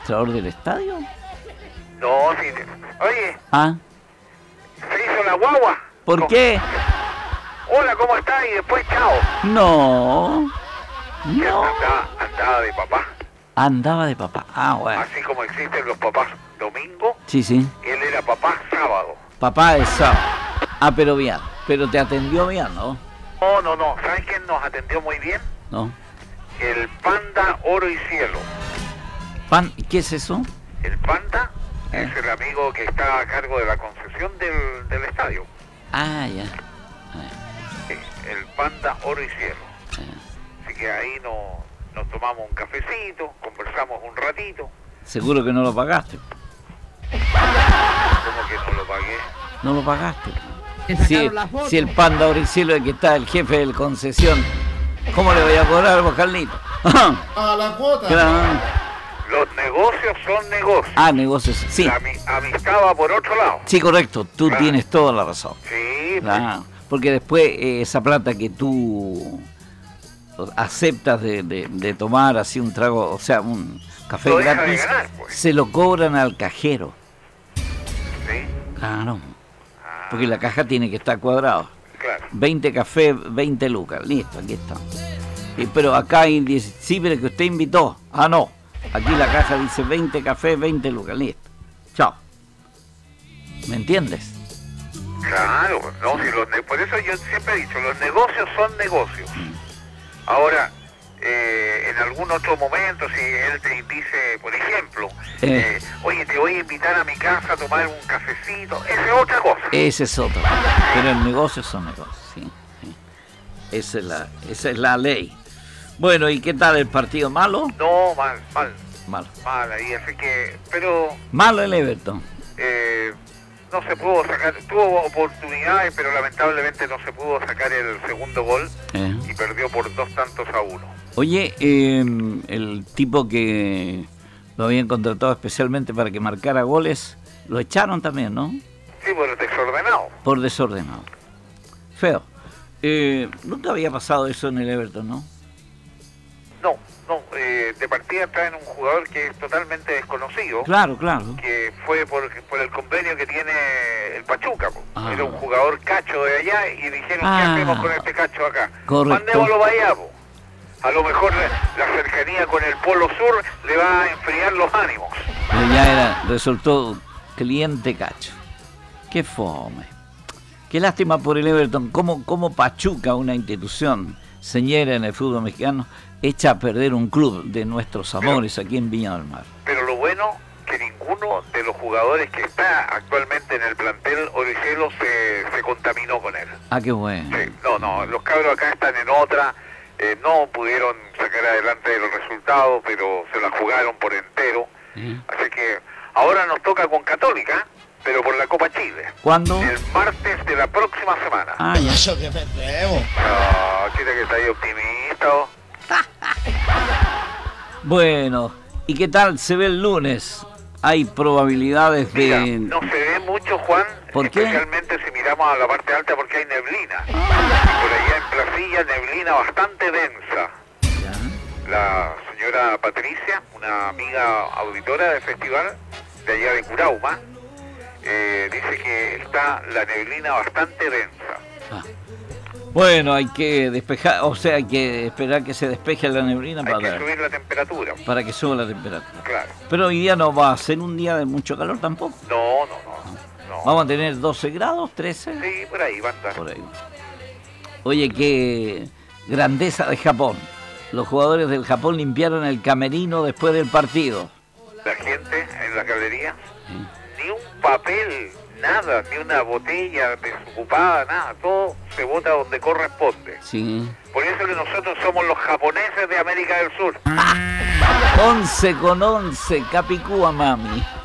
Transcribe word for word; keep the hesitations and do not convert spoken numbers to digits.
administrador del estadio? No, sí. Oye, ¿Ah? se hizo la guagua. ¿Por ¿Cómo? qué? Hola, ¿cómo estás? Y después, chao. No. No. Andaba, andaba de papá. Andaba de papá. Ah, bueno. Así como existen los papás domingo, Sí, sí. él era papá sábado. Papá es sábado. Ah, pero bien. Pero te atendió bien, ¿no? No, no, no. ¿Sabes quién nos atendió muy bien? ¿No? El Panda Oro y Cielo. Pan, ¿qué es eso? El Panda Eh. es el amigo que está a cargo de la concesión del, del estadio. Ah, ya. Sí, el Panda Oro y Cielo. Ah. Así que ahí no, nos tomamos un cafecito, conversamos un ratito. Seguro que no lo pagaste. Como que no lo pagué. No lo pagaste. Te Si, sacaron la foto. si el Panda Auricilo es que está el jefe de la concesión, ¿cómo le voy a cobrar vos, Carlito? A la cuota. Claro. Los negocios son negocios. Ah, negocios. Sí, La ami- amistad va por otro lado. sí, correcto. Tú Claro. tienes toda la razón. Sí, pues, Claro. Porque después eh, esa plata que tú aceptas de, de, de tomar así un trago, o sea, un café Lo deja de gratis, ganar, pues. se lo cobran al cajero. sí, Claro. Porque la caja tiene que estar cuadrada. claro. veinte cafés, veinte lucas. Listo, aquí está. Y, pero acá hay diez, sí, pero que usted invitó. Ah, no. Aquí la caja dice veinte cafés, veinte lucas. Listo. Chao. ¿Me entiendes? Claro, no, si los ne- por eso yo siempre he dicho, los negocios son negocios. Ahora, eh, en algún otro momento, si él te dice, por ejemplo, Eh. eh, oye, te voy a invitar a mi casa a tomar un cafecito, esa es otra cosa. Ese es otro. Pero el negocio son negocios, sí. sí. Esa es la, esa es la ley. Bueno, ¿y qué tal el partido? ¿Malo? No, mal, mal, Malo. mal ahí, así que, pero Malo el Everton. eh, no se pudo sacar, tuvo oportunidades, pero lamentablemente no se pudo sacar el segundo gol Eh. y perdió por dos tantos a uno. Oye, eh, el tipo que lo habían contratado especialmente para que marcara goles, lo echaron también, ¿no? Sí, bueno, desordenado. Por desordenado. Feo. Eh, nunca había pasado eso en el Everton, ¿no? No, no, eh, de partida traen un jugador que es totalmente desconocido, Claro, claro. que fue por, por el convenio que tiene el Pachuca. Po. Ah. Era un jugador cacho de allá y dijeron, Ah. ¿qué hacemos con este cacho acá? Correcto. Mandémoslo para allá, po. A lo mejor la, la cercanía con el Polo Sur le va a enfriar los ánimos. Pero ya era, resultó cliente cacho. Qué fome. Qué lástima por el Everton. Cómo, cómo Pachuca, una institución señera en el fútbol mexicano, echa a perder un club de nuestros amores aquí en Viña del Mar. Pero lo bueno que ninguno de los jugadores que está actualmente en el plantel Oricelo se, se contaminó con él. Ah, qué bueno. Sí, no, no, los cabros acá están en otra, eh, no pudieron sacar adelante los resultados, pero se la jugaron por entero. ¿Eh? Así que ahora nos toca con Católica, pero por la Copa Chile. ¿Cuándo? El martes de la próxima semana. Ah, ya. Eso que perdemos. Ah, quiere que está ahí optimista. ¿O? Bueno, ¿y qué tal se ve el lunes? Hay probabilidades Mira, de... no se ve mucho, Juan, ¿Por qué? especialmente si miramos a la parte alta porque hay neblina. Y por allá en Placilla, neblina bastante densa. Ya. La señora Patricia, una amiga auditora del festival de allá de Curauma, eh, dice que está la neblina bastante densa. Ah. Bueno, hay que despejar, o sea, hay que esperar que se despeje la neblina Hay que para, subir la temperatura, para que suba la temperatura. claro. Pero hoy día no va a ser un día de mucho calor tampoco. No, no, no. no. Vamos a tener doce grados, trece. Sí, por ahí va a andar. Por ahí. Oye, qué grandeza de Japón. Los jugadores del Japón limpiaron el camerino después del partido. La gente en la galería, Sí. ni un papel, nada, ni una botella desocupada, nada, todo se bota donde corresponde. Sí. Por eso que nosotros somos los japoneses de América del Sur. once con once, Capicúa, mami.